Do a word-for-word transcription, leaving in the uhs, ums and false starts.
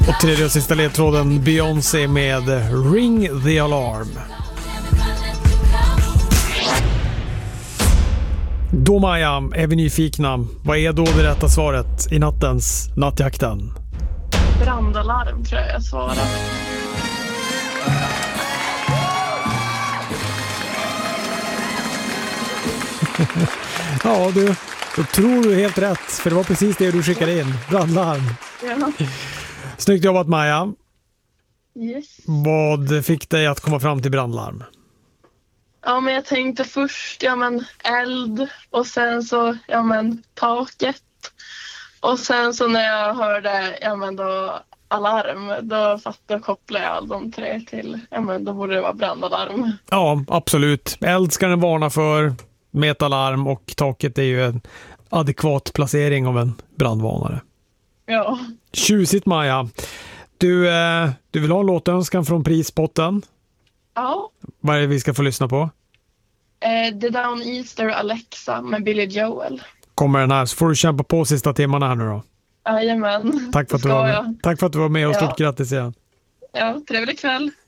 Och tredje och sista ledtråden, Beyoncé med Ring the Alarm. Då Maja, är vi nyfikna. Vad är då det rätta svaret i nattens nattjakten? Brandalarm tror jag jag svarar. Ja du, då tror du helt rätt. För det var precis det du skickade in. Brandlarm. Ja. Snyggt jobbat Maja. Yes. Vad fick dig att komma fram till brandlarm? Ja, men jag tänkte först, ja men eld och sen så, ja men taket. Och sen så när jag hörde, ja men då alarm, då fattade och kopplade jag all de tre till, ja men då borde det vara brandalarm. Ja, absolut. Eld ska den varna för, med ett alarm, och taket är ju en adekvat placering av en brandvarnare. Ja. Tjusigt Maja. Du, eh, du vill ha en låtönskan från prispotten? Ja. Vad är det vi ska få lyssna på? Eh, The Down Easter Alexa med Billy Joel. Kommer den här, så får du kämpa på sista timmarna här nu då. Jajamän. Tack för att du var med. Tack för att du var med och Ja. stort grattis igen. Ja, trevlig kväll.